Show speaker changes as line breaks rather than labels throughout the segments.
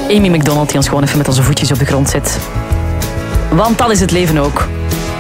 Amy Macdonald die ons gewoon even met onze voetjes op de grond zet. Want dat is het leven ook.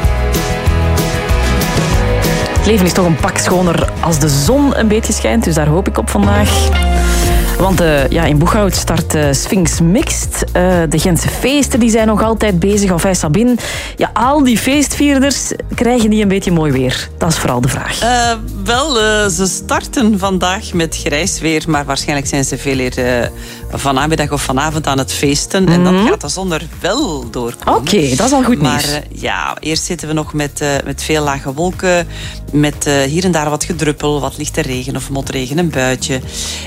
Het leven is toch een pak schoner als de zon een beetje schijnt. Dus daar hoop ik op vandaag. Want in Boeghout start Sphinx Mixed. De Gentse feesten die zijn nog altijd bezig. Enfin, Sabine, al die feestvierders, krijgen die een beetje mooi weer? Dat is vooral de vraag.
Ze starten vandaag met grijs weer. Maar waarschijnlijk zijn ze veel eer vanmiddag of vanavond aan het feesten. En dan gaat de zon er wel doorkomen.
Oké, dat is al goed nieuws.
Maar eerst zitten we nog met veel lage wolken. Met hier en daar wat gedruppel, wat lichte regen of motregen, een buitje.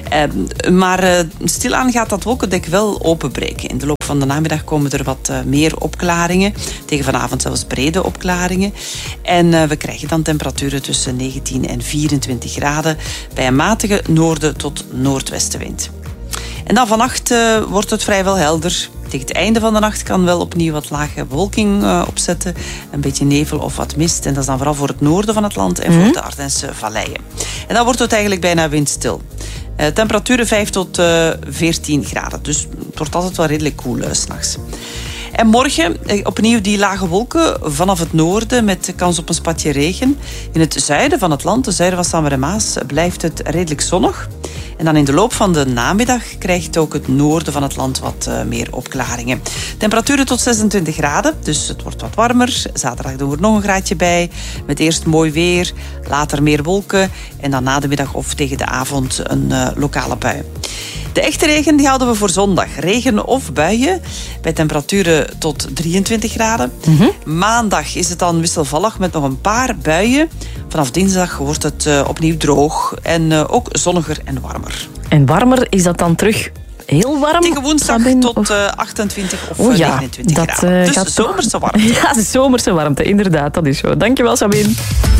Maar stilaan gaat dat wolkendek wel openbreken. In de loop van de namiddag komen er wat meer opklaringen. Tegen vanavond zelfs brede opklaringen. En we krijgen dan temperaturen tussen 19 en 24 graden. Bij een matige noorden tot noordwestenwind. En dan vannacht wordt het vrijwel helder. Tegen het einde van de nacht kan wel opnieuw wat lage bewolking opzetten. Een beetje nevel of wat mist. En dat is dan vooral voor het noorden van het land en voor de Ardense valleien. En dan wordt het eigenlijk bijna windstil. Temperaturen 5 tot 14 graden. Dus het wordt altijd wel redelijk koel 's nachts. En morgen opnieuw die lage wolken vanaf het noorden met kans op een spatje regen. In het zuiden van het land, het zuiden van Sammer en Maas, blijft het redelijk zonnig. En dan in de loop van de namiddag krijgt ook het noorden van het land wat meer opklaringen. Temperaturen tot 26 graden, dus het wordt wat warmer. Zaterdag doen we er nog een graadje bij. Met eerst mooi weer, later meer wolken. En dan na de middag of tegen de avond een lokale bui. De echte regen die houden we voor zondag. Regen of buien bij temperaturen tot 23 graden. Maandag is het dan wisselvallig met nog een paar buien. Vanaf dinsdag wordt het opnieuw droog en ook zonniger en warmer.
En warmer, is dat dan terug heel warm?
Tegen woensdag tot 28 of 29 graden. Dus zomerse warmte.
Ja, zomerse warmte, inderdaad. Dat is zo. Dankjewel, Sabine.